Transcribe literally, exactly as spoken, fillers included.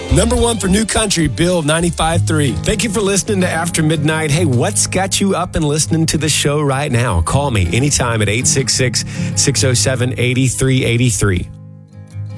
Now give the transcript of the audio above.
Number one for New Country, Bill ninety-five three. Thank you for listening to After Midnight. Hey, what's got you up and listening to the show right now? Call me anytime at eight six six, six oh seven, eight three eight three.